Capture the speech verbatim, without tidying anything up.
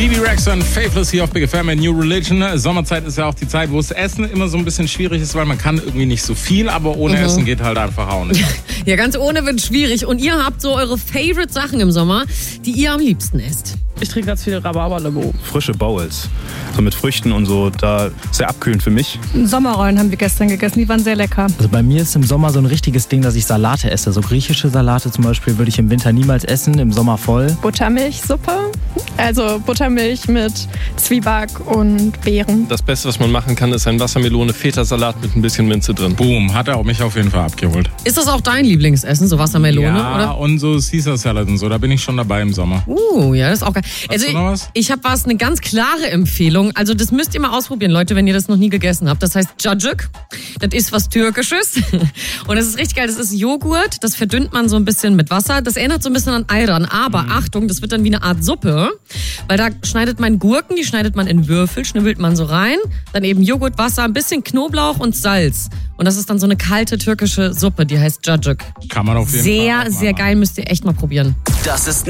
Bibi Rexa und Faithless hier auf Big F M in New Religion. Sommerzeit ist ja auch die Zeit, wo das Essen immer so ein bisschen schwierig ist, weil man kann irgendwie nicht so viel, aber ohne mhm. Essen geht halt einfach auch nicht. Ja, ganz ohne wird schwierig. Und ihr habt so eure Favorite-Sachen im Sommer, die ihr am liebsten esst. Ich trinke ganz viel Rhabarber-Limo. Frische Bowls, so mit Früchten und so, da sehr abkühlend für mich. Sommerrollen haben wir gestern gegessen, die waren sehr lecker. Also bei mir ist im Sommer so ein richtiges Ding, dass ich Salate esse. So griechische Salate zum Beispiel würde ich im Winter niemals essen, im Sommer voll. Buttermilchsuppe, also Buttermilch mit Zwieback und Beeren. Das Beste, was man machen kann, ist ein Wassermelone-Feta-Salat mit ein bisschen Minze drin. Boom, hat er auch mich auf jeden Fall abgeholt. Ist das auch dein Lieblingsessen, so Wassermelone? Ja, oder? Und so Caesar Salad und so, da bin ich schon dabei im Sommer. Uh, ja, das ist auch geil. Also du noch was? Ich, ich habe was, eine ganz klare Empfehlung. Also das müsst ihr mal ausprobieren, Leute, wenn ihr das noch nie gegessen habt. Das heißt Cacık. Das ist was Türkisches. Und das ist richtig geil. Das ist Joghurt. Das verdünnt man so ein bisschen mit Wasser. Das erinnert so ein bisschen an Ayran. Aber mhm. Achtung, das wird dann wie eine Art Suppe. Weil da schneidet man Gurken, die schneidet man in Würfel, schnibbelt man so rein. Dann eben Joghurt, Wasser, ein bisschen Knoblauch und Salz. Und das ist dann so eine kalte türkische Suppe, die heißt Cacık. Kann man auf jeden sehr, Fall. Sehr, sehr geil, müsst ihr echt mal probieren. Das ist